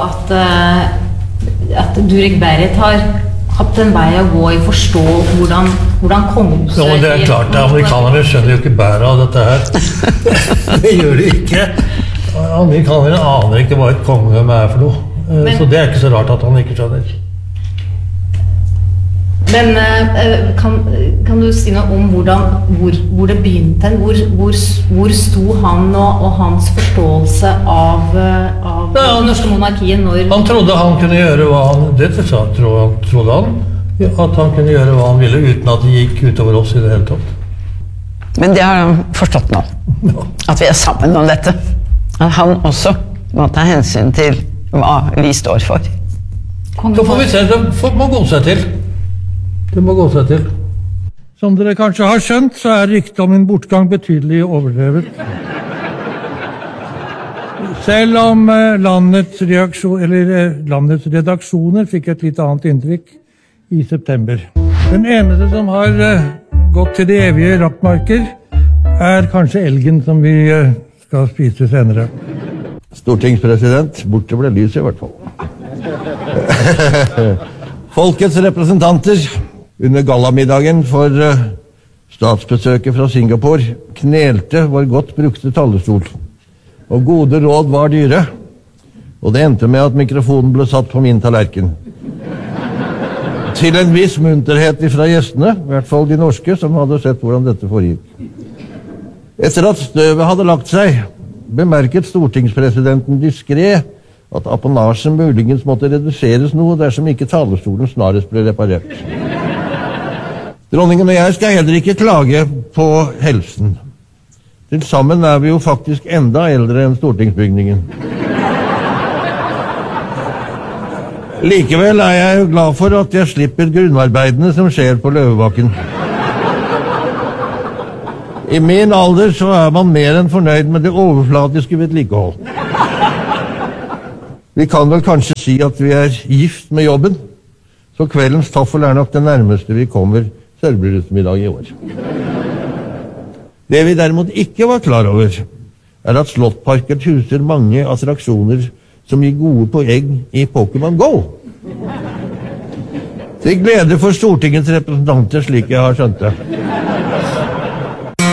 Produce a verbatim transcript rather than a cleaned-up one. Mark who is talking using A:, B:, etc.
A: at, at Durek Berit har hatt en vei å gå i forstå hvordan, hvordan kongehuset...
B: Ja, men det er klart, amerikanerne skjønner jo ikke bæret av dette her. Det gjør de ikke. Amerikanerne aner ikke hva et kongedømme er for noe. Men, så det er ikke så rart at han ikke skjønner.
A: Men kan, kan du si noe om hvordan, hvor, hvor det begynte? Hvor, hvor, hvor sto han og, og hans forståelse av, av ja, det norske monarkiet når...
B: Han trodde han kunne gjøre hva han... Det trodde, trodde han. At han kunne gjøre hva han ville uten at det gikk utover oss i det hele tatt.
C: Men det har han forstått nå. Ja. At vi er sammen om dette. At han også må ta hensyn til hva vi står for.
B: Så får vi se, det må gå seg til. Det må gå seg til. Som dere kanskje har skjønt, så er ryktet om min bortgang betydelig overdrevet. Selv om landets, reaksjon, eller landets redaksjoner fikk et litt annet inntrykk i september. Den eneste som har gått til de evige rattmarker er kanskje elgen som vi skal spise senere.
D: Stortingspresident, borte ble lys i hvert fall. Folkets representanter, under gallamiddagen for statsbesøket fra Singapore knelte vår godt brukte talerstol. Og gode råd var dyre. Og det endte med at mikrofonen ble satt på min tallerken. Til en viss munterhet fra gjestene, i hvert fall de norske, som hadde sett hvordan dette foregikk. Etter at støvet hadde lagt seg, bemerket stortingspresidenten diskret at apanasjen muligens måtte reduseres noe dersom ikke talerstolen snarest ble reparert. Dronningen og jeg skal heller ikke klage på helsen. Til sammen er vi jo faktisk enda eldre enn stortingsbygningen. Likevel er jeg jo glad for at jeg slipper grunnarbeidene som skjer på Løvebakken. I min alder så er man mer enn fornøyd med det overflatiske vedlikehold. Vi kan vel kanskje si at vi er gift med jobben, så kveldens taffel er nok det nærmeste vi kommer sølvbryllupsmiddag i år. Det vi derimot ikke var klar over, er at Slottparken huser mange attraksjoner som gir gode poeng i Pokémon Go. Til glede for Stortingets representanter, slik jeg har skjønt det.